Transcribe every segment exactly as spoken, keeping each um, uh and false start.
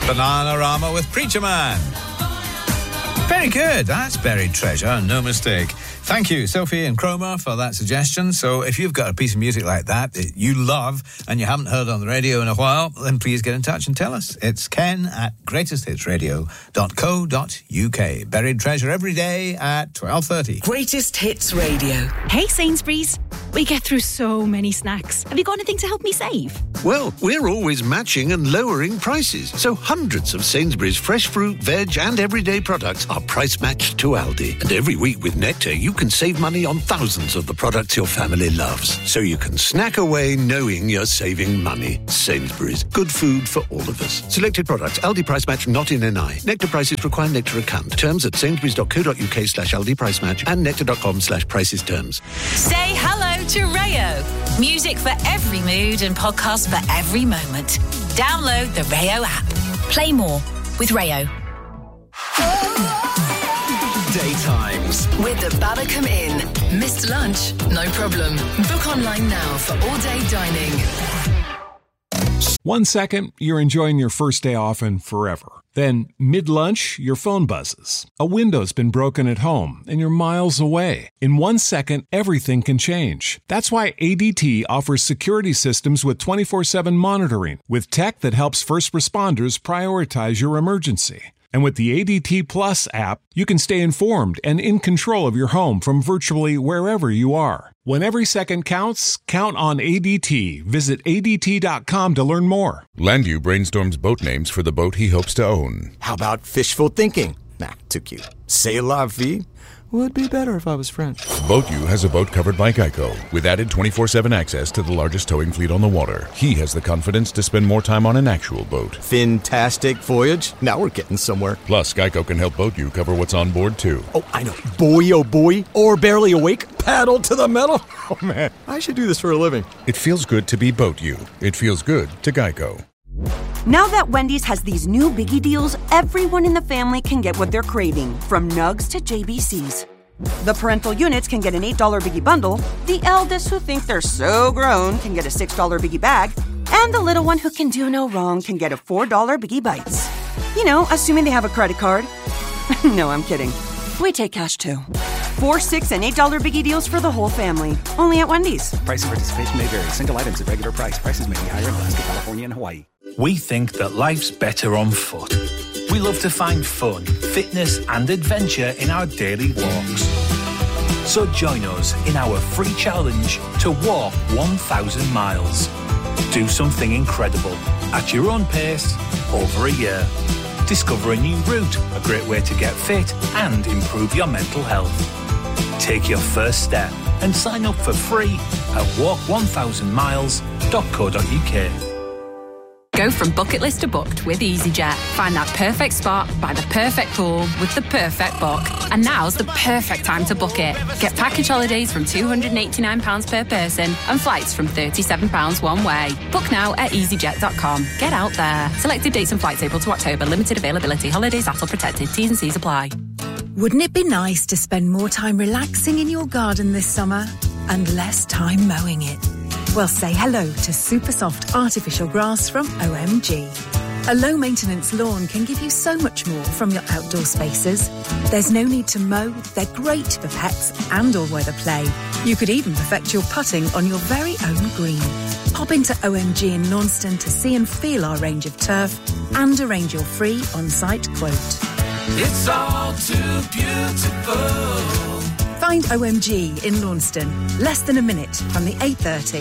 Bananarama with Preacher Man. Very good. That's buried treasure, no mistake. Thank you, Sophie and Chroma, for that suggestion. So if you've got a piece of music like that that you love and you haven't heard on the radio in a while, then please get in touch and tell us. It's ken at greatest hits radio dot co dot uk. Buried treasure every day at twelve thirty. Greatest Hits Radio. Hey, Sainsbury's. We get through so many snacks. Have you got anything to help me save? Well, we're always matching and lowering prices. So hundreds of Sainsbury's fresh fruit, veg and everyday products are price matched to Aldi. And every week with Nectar, you can save money on thousands of the products your family loves. So you can snack away knowing you're saving money. Sainsbury's. Good food for all of us. Selected products. Aldi price match not in N I. Nectar prices require Nectar account. Terms at sainsbury's dot co dot uk slash Aldi price match and nectar dot com slash prices terms. Say hello to Rayo. Music for every mood and podcast for every moment. Download the Rayo app. Play more with Rayo. Daytimes with the Babacom Inn. Missed lunch? No problem. Book online now for all-day dining. One second, you're enjoying your first day off and forever. Then, mid-lunch, your phone buzzes. A window's been broken at home, and you're miles away. In one second, everything can change. That's why A D T offers security systems with twenty-four seven monitoring, with tech that helps first responders prioritize your emergency. And with the A D T Plus app, you can stay informed and in control of your home from virtually wherever you are. When every second counts, count on A D T. Visit A D T dot com to learn more. Landu brainstorms boat names for the boat he hopes to own. How about fishful thinking? Nah, too cute. C'est la vie? Would be better if I was French. BoatU has a boat covered by Geico, with added twenty-four seven access to the largest towing fleet on the water. He has the confidence to spend more time on an actual boat. Fantastic voyage. Now we're getting somewhere. Plus, Geico can help BoatU cover what's on board, too. Oh, I know. Boy, oh boy. Or barely awake. Paddle to the metal. Oh, man. I should do this for a living. It feels good to be BoatU. It feels good to Geico. Now that Wendy's has these new biggie deals, everyone in the family can get what they're craving, from nugs to J B Cs. The parental units can get an eight dollar biggie bundle, the eldest who think they're so grown can get a six dollar biggie bag, and the little one who can do no wrong can get a four dollar biggie bites. You know, assuming they have a credit card. No, I'm kidding. We take cash too. Four, six, and eight dollar biggie deals for the whole family. Only at Wendy's. Price and participation may vary. Single items at regular price. Prices may be higher in Alaska, California, and Hawaii. We think that life's better on foot. We love to find fun, fitness, and adventure in our daily walks. So join us in our free challenge to walk one thousand miles. Do something incredible at your own pace over a year. Discover a new route, a great way to get fit and improve your mental health. Take your first step and sign up for free at walk one thousand miles dot co dot uk. Go from bucket list to booked with EasyJet. Find that perfect spot by the perfect pool with the perfect book. And now's the perfect time to book it. Get package holidays from two hundred eighty-nine pounds per person and flights from thirty-seven pounds one way. Book now at easyjet dot com. Get out there. Selected dates and flights April to October. Limited availability. Holidays A T L protected. T's and C's apply. Wouldn't it be nice to spend more time relaxing in your garden this summer and less time mowing it? Well, say hello to super soft artificial grass from O M G. A low-maintenance lawn can give you so much more from your outdoor spaces. There's no need to mow, they're great for pets and all-weather play. You could even perfect your putting on your very own green. Pop into O M G in Launceston to see and feel our range of turf and arrange your free on-site quote. It's all too beautiful. Find O M G in Launceston, less than a minute from the eight thirty.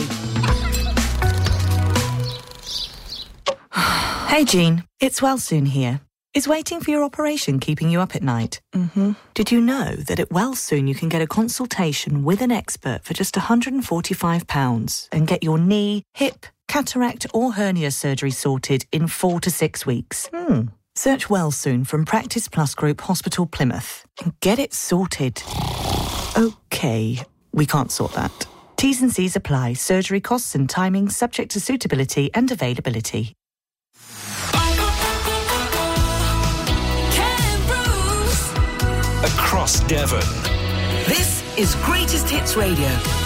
Hey Jean, it's Wellsoon here. Is waiting for your operation keeping you up at night? Mm-hmm. Did you know that at Wellsoon you can get a consultation with an expert for just one hundred forty-five pounds and get your knee, hip, cataract or hernia surgery sorted in four to six weeks? Hmm. Search Wellsoon from Practice Plus Group Hospital Plymouth and get it sorted. Okay, we can't sort that. T's and C's apply. Surgery costs and timing subject to suitability and availability. Across Devon. This is Greatest Hits Radio.